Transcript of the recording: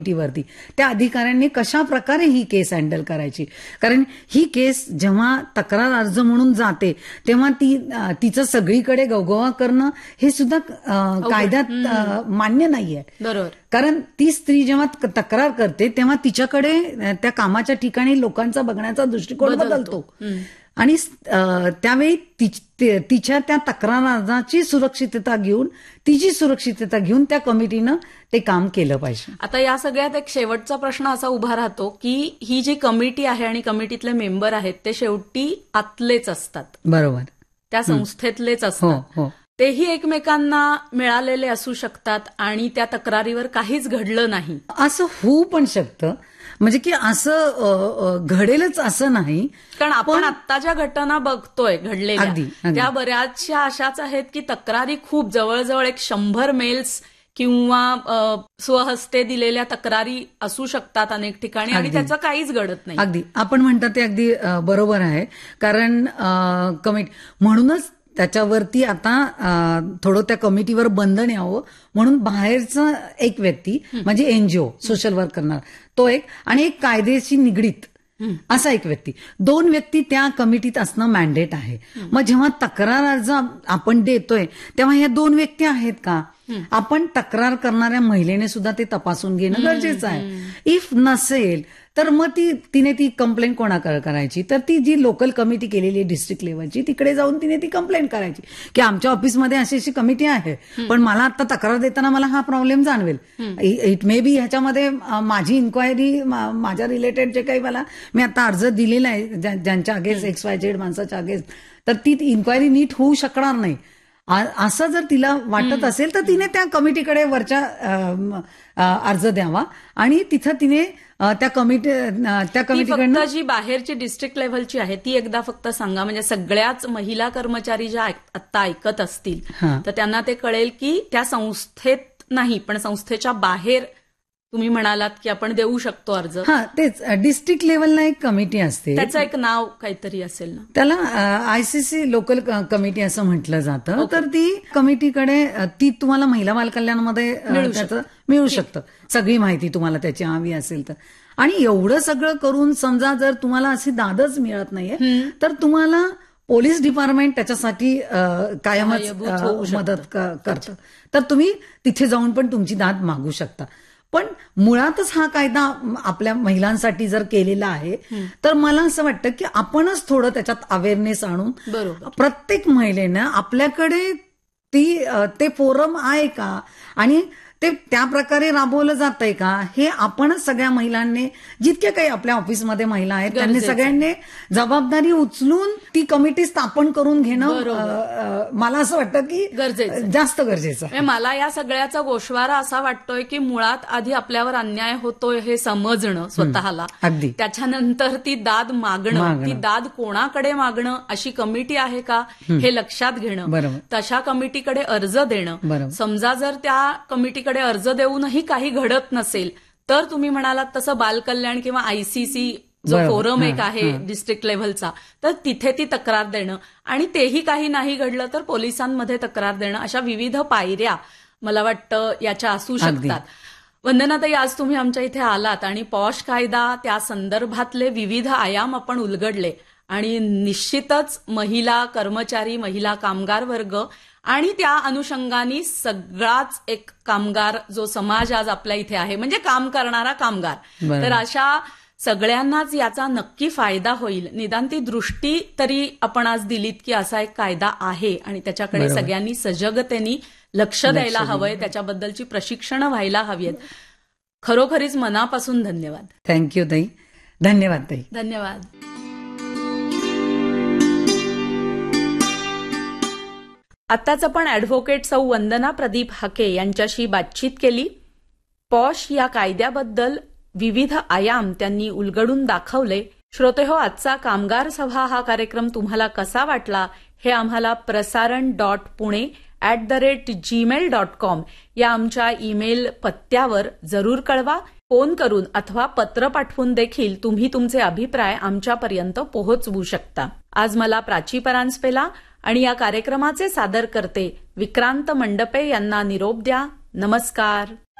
वरती त्या अधिकाऱ्यांनी कशा प्रकारे ही केस हँडल करायची. कारण ही केस जेव्हा तक्रार अर्ज म्हणून जाते तेव्हा तिचं सगळीकडे गवगवा करणं हे सुद्धा कायद्यात मान्य नाहीये. बरोबर. कारण ती स्त्री जेव्हा तक्रार करते तेव्हा तिच्याकडे त्या कामाच्या ठिकाणी लोकांचा बघण्याचा दृष्टिकोन बदलतो आणि त्यावेळी तिच्या त्या तक्रार अर्जाची सुरक्षितता घेऊन तिची सुरक्षितता घेऊन त्या कमिटीनं ते काम केलं पाहिजे. आता या सगळ्यात एक शेवटचा प्रश्न असा उभा राहतो की ही जी कमिटी आहे आणि कमिटीतले मेंबर आहेत ते शेवटी आतलेच असतात. बरोबर. त्या संस्थेतलेच असतात. हो. तेही एकमेकांना मिळालेले असू शकतात आणि त्या तक्रारीवर काहीच घडलं नाही असं होऊ पण शकतं. म्हणजे की असं घडेलच असं नाही. कारण आपण आत्ता ज्या घटना बघतोय घडलेल्या त्या बऱ्याचशा अशाच आहेत की तक्रारी खूप जवळजवळ 100 मेल्स किंवा स्वहस्ते दिलेल्या तक्रारी असू शकतात अनेक ठिकाणी आणि त्याचं काहीच घडत नाही. अगदी आपण म्हणता ते अगदी बरोबर आहे. कारण म्हणूनच त्याच्यावरती आता थोडं त्या कमिटीवर बंधन यावं म्हणून बाहेरचा एक व्यक्ती म्हणजे एनजीओ सोशल वर्क करणार तो एक आणि एक कायदेशी निगडीत असा एक व्यक्ती 2 व्यक्ती त्या कमिटीत असणं मॅन्डेट आहे. मग जेव्हा तक्रार अर्ज आपण देतोय तेव्हा ह्या 2 व्यक्ती आहेत का आपण तक्रार करणाऱ्या महिलेने सुद्धा ते तपासून घेणं गरजेचं आहे. इफ नसेल तर मग तिने ती कंप्लेंट कोणाकडे करायची तर ती जी लोकल कमिटी केलेली डिस्ट्रिक्ट लेवलची तिकडे जाऊन तिने ती कंप्लेंट करायची की आमच्या ऑफिसमध्ये अशी अशी कमिटी आहे पण मला आता तक्रार देताना मला हा प्रॉब्लेम जाणवेल. इट मे बी ह्याच्यामध्ये माझी इन्क्वायरी माझ्या रिलेटेड जे काही मी आता अर्ज दिलेला आहे ज्यांच्या अगेन्स्ट XYZ माणसाच्या अगेन्स्ट तर ती इन्क्वायरी नीट होऊ शकणार नाही असं जर तिला वाटत असेल तर तिने त्या कमिटीकडे वरच्या अर्ज द्यावा आणि तिथं तिने त्या कमिटीकडनं जी बाहेरची डिस्ट्रिक्ट लेव्हलची आहे ती एकदा फक्त सांगा म्हणजे सगळ्याच महिला कर्मचारी ज्या आता ऐकत असतील तर त्यांना ते कळेल की त्या संस्थेत नाही पण संस्थेच्या बाहेर तुम्ही म्हणालात की आपण देऊ शकतो अर्ज. तेच डिस्ट्रिक्ट लेव्हलला एक कमिटी असते त्याचं एक नाव काहीतरी असेल ना त्याला ICC लोकल कमिटी असं म्हटलं जातं. तर ती कमिटीकडे ती तुम्हाला महिला बाल कल्याणामध्ये मिळू शकतं सगळी माहिती तुम्हाला त्याची हवी असेल तर. आणि एवढं सगळं करून समजा जर तुम्हाला अशी दादच मिळत नाहीये तर तुम्हाला पोलीस डिपार्टमेंट त्याच्यासाठी कायमच मदत करतं तर तुम्ही तिथे जाऊन पण तुमची दाद मागू शकता. पण मुळातच हा कायदा आपल्या महिलांसाठी जर केलेला आहे तर मला असं वाटतं की आपणच थोडं त्याच्यात अवेअरनेस आणून प्रत्येक महिलेनं आपल्याकडे ते फोरम आहे का आणि ते त्या प्रकारे राबवलं जात आहे का हे आपणच सगळ्या महिलांनी जितक्या काही आपल्या ऑफिसमध्ये महिला आहेत त्यांनी सगळ्यांनी जबाबदारी उचलून ती कमिटी स्थापन करून घेणं मला असं वाटतं की जास्त गरजेचं आहे. मला या सगळ्याचा गोषवारा असा वाटतोय की मुळात आधी आपल्यावर अन्याय होतोय हे समजणं स्वतःला अगदी त्याच्यानंतर ती दाद मागणं ती दाद कोणाकडे मागणं अशी कमिटी आहे का हे लक्षात घेणं तशा कमिटीकडे अर्ज देणं. समजा जर त्या कमिटीकडे अर्ज देऊनही काही घडत नसेल तर तुम्ही म्हणालात तसं बालकल्याण किंवा ICC जो फोरम एक आहे डिस्ट्रिक्ट लेव्हलचा तर तिथे ती तक्रार देणं आणि तेही काही नाही घडलं तर पोलिसांमध्ये तक्रार देणं अशा विविध पायऱ्या मला वाटतं याच्या असू शकतात. वंदनाताई आज तुम्ही आमच्या इथे आलात आणि पॉश कायदा त्या संदर्भातले विविध आयाम आपण उलगडले आणि निश्चितच महिला कर्मचारी महिला कामगार वर्ग आणि त्या अनुषंगाने सगळाच एक कामगार जो समाज आज आपल्या इथे आहे म्हणजे काम करणारा कामगार तर अशा सगळ्यांनाच याचा नक्की फायदा होईल. निदान ती दृष्टी तरी आपण आज दिलीत की असा एक कायदा आहे आणि त्याच्याकडे सगळ्यांनी सजगतेने लक्ष द्यायला हवंय त्याच्याबद्दलची प्रशिक्षणं व्हायला हवी आहेत. खरोखरीच मनापासून धन्यवाद. थँक्यू ताई. धन्यवाद ताई. धन्यवाद. आत्ताच आपण ॲडव्होकेट सौ वंदना प्रदीप हाके यांच्याशी बातचीत केली. पॉश या कायद्याबद्दल विविध आयाम त्यांनी उलगडून दाखवले. श्रोतेहो, आजचा कामगार सभा हा कार्यक्रम तुम्हाला कसा वाटला हे आम्हाला prasaran.pune@gmail.com या आमच्या ईमेल पत्त्यावर जरूर कळवा. फोन करून अथवा पत्र पाठवून देखील तुम्ही तुमचे अभिप्राय आमच्यापर्यंत पोहोचवू शकता. आज मला प्राची परांजपेला आणि या कार्यक्रमाचे सादरकर्ते विक्रांत मंडपे यांना निरोप द्या. नमस्कार.